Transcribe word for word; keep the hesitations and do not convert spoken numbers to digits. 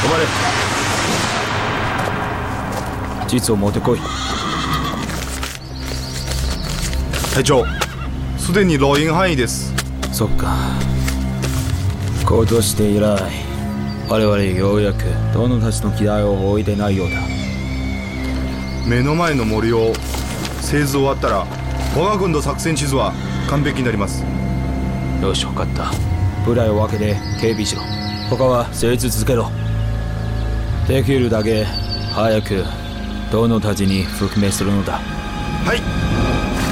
止まれ。実を持ってこい。 隊長、すでにロイン範囲です。 そっか。今年で以来、我々ようやく殿たちの機雷を置いてないようだ。 目の前の森を製図終わったら我が軍の作戦地図は完璧になります。 よし、分かった。部隊を分けて警備しろ。他は整列続けろ。できるだけ早く殿たちに復命するのだ。 はい。